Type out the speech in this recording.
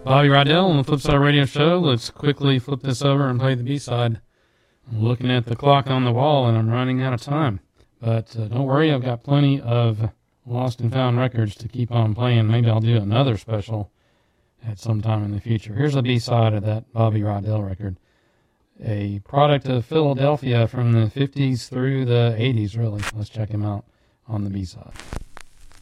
Bobby Rydell on the Flipside Radio Show. Let's quickly flip this over and play the B-side. I'm looking at the clock on the wall, and I'm running out of time. But don't worry, I've got plenty of lost and found records to keep on playing. Maybe I'll do another special at some time in the future. Here's the B-side of that Bobby Rydell record. A product of Philadelphia from the 50s through the 80s, really. Let's check him out on the B-side.